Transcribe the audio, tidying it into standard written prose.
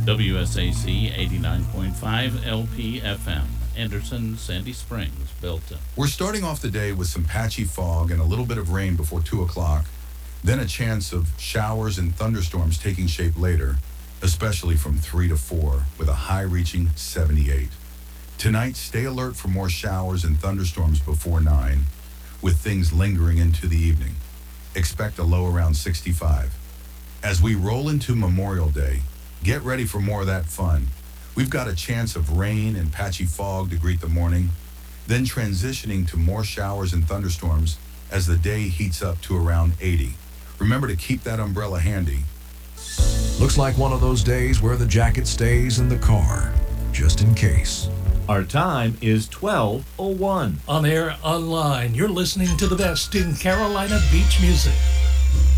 WSAC 89.5 LPFM, Anderson, Sandy Springs, Belton. We're starting off the day with some patchy fog and a little bit of rain before 2 o'clock, then a chance of showers and thunderstorms taking shape later, especially from 3 to 4, with a high reaching 78. Tonight, stay alert for more showers and thunderstorms before 9, with things lingering into the evening. Expect a low around 65. As we roll into Memorial Day, get ready for more of that fun. We've got a chance of rain and patchy fog to greet the morning, then transitioning to more showers and thunderstorms as the day heats up to around 80. Remember to keep that umbrella handy. Looks like one of those days where the jacket stays in the car, just in case. Our time is 12:01. On air, online, you're listening to the best in Carolina beach music.